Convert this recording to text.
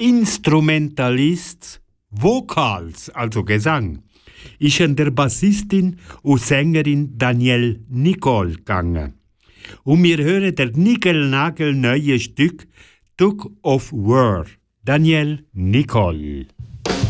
Instrumentalist Vocals, also Gesang, ist an der Bassistin und Sängerin Danielle Nicole gegangen. Und wir hören der nickel-nagel neue Stück Tug of War. Danielle Nicole.